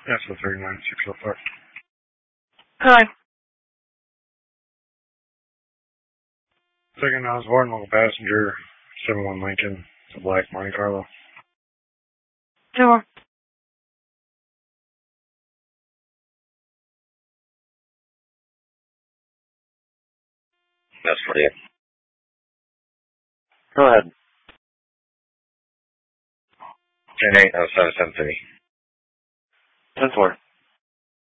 That's the 39605. Hi. Second Osborne, local passenger, 71 Lincoln, the black Monte Carlo. Sure. That's 48. Go ahead. 10-8, 0773. 10-4.